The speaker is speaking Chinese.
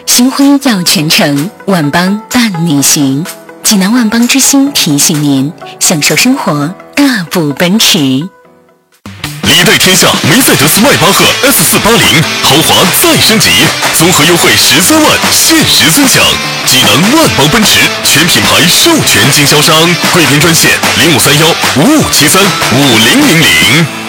星辉耀全城，万邦伴你行。济南万邦之星提醒您：享受生活，大步奔驰。 礼对天下梅赛德斯迈巴赫 S480豪华再升级，综合优惠13万，限时尊享。济南万邦奔驰全品牌授权经销商，贵宾专线053155735000。